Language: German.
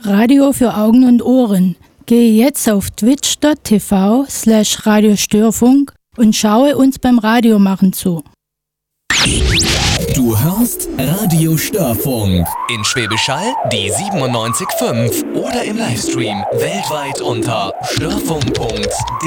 Radio für Augen und Ohren. Gehe jetzt auf twitch.tv/Radiostörfunk und schaue uns beim Radiomachen zu. Du hörst Radio Störfunk. In Schwäbisch Hall die 97.5 oder im Livestream weltweit unter störfunk.de.